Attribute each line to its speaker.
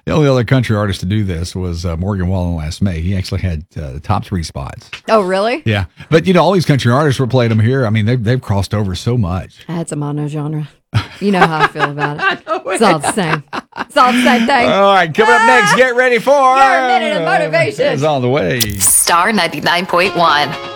Speaker 1: The only other country artist to do this was Morgan Wallen last May. He actually had the top 3 spots.
Speaker 2: Oh, really?
Speaker 1: Yeah. But, all these country artists were playing them here. I mean, they've crossed over so much.
Speaker 2: That's a mono-genre. You know how I feel about it. It's all the same. It's all the same thing.
Speaker 1: All right, coming up next, get ready for...
Speaker 2: Your Minute of Motivation.
Speaker 1: It's on the way.
Speaker 3: Star 99.1.